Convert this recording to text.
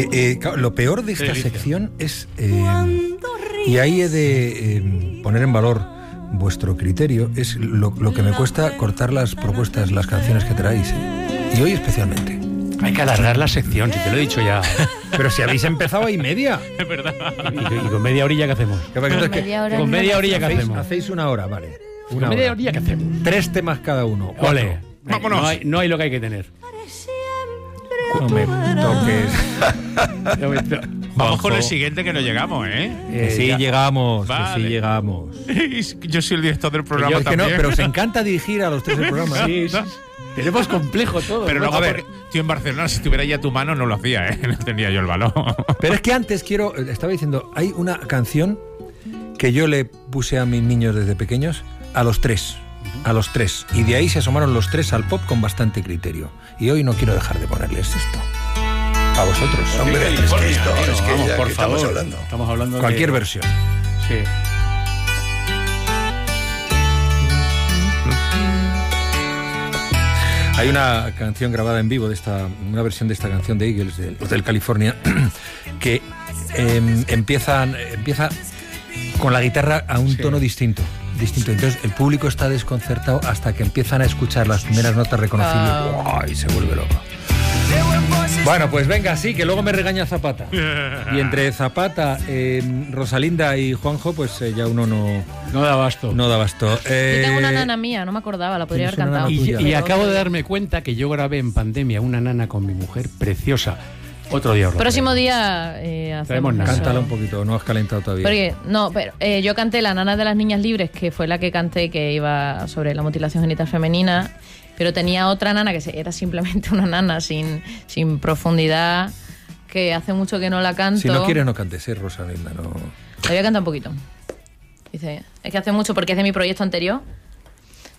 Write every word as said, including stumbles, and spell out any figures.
Eh, eh, claro, lo peor de esta sección es, eh, y ahí he de eh, poner en valor vuestro criterio, es lo, lo que me cuesta cortar las propuestas, las canciones que traéis, ¿eh? Y hoy especialmente. Hay que alargar la sección, si te lo he dicho ya. Pero si habéis empezado ahí media. Es verdad. ¿Y, y con media horilla qué hacemos? Con media hora con media horilla qué hacéis, hacemos. hacéis una hora, vale. Una Una media hora. horilla qué hacemos. Tres temas cada uno. Ole. Vámonos. No hay, no hay lo que hay que tener. No me toques. No me to- Vamos Juanjo. con el siguiente que no llegamos, ¿eh? Que Eh, sí ya- llegamos, que Vale. sí llegamos. Yo soy el director del programa Yo es que no, también. pero os encanta dirigir a los tres el programa. Sí, sí. Tenemos complejo todo. Pero ¿no? luego, A ver. porque estoy en Barcelona, si estuviera ya a tu mano, no lo hacía, ¿eh? No tenía yo el balón. Pero es que antes quiero, estaba diciendo, hay una canción que yo le puse a mis niños desde pequeños, a los tres, a los tres. Y de ahí se asomaron los tres al pop con bastante criterio. Y hoy no quiero dejar de ponerles esto. A vosotros. Hombre, es que esto, es que Vamos, ya por que favor. estamos hablando. Estamos hablando de Cualquier versión. Sí. Hay una canción grabada en vivo de esta, una versión de esta canción de Eagles del Hotel California que eh, empiezan, empieza con la guitarra a un Sí. tono distinto, distinto. Entonces el público está desconcertado hasta que empiezan a escuchar las primeras notas reconocibles. Ah. ¡Guau! Y se vuelve loco. Bueno, pues venga, sí, que luego me regaña Zapata. Y entre Zapata, eh, Rosalinda y Juanjo, pues eh, ya uno no, No da abasto. no da abasto. Eh, Yo tengo una nana mía, no me acordaba, la podría haber ¿tienes una cantado. nana Y, tuya? y acabo de darme cuenta que yo grabé en pandemia una nana con mi mujer preciosa. Otro día os lo Próximo traigo. día eh, hacemos Traemos nana. eso. Cántala un poquito, no has calentado todavía. Porque, no, pero eh, yo canté La Nana de las Niñas Libres, que fue la que canté, que iba sobre la mutilación genital femenina, pero tenía otra nana que se- era simplemente una nana sin, sin profundidad, que hace mucho que no la canto. Si no quieres, no cantes, ¿eh, Rosalinda? No. La voy a cantar un poquito. Dice, es que hace mucho porque es de mi proyecto anterior,